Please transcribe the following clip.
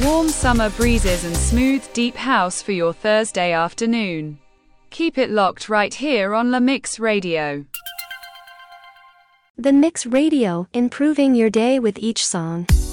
Warm summer breezes and smooth, deep house for your Thursday afternoon. Keep it locked right here on La Mix Radio. The Mix Radio, improving your day with each song.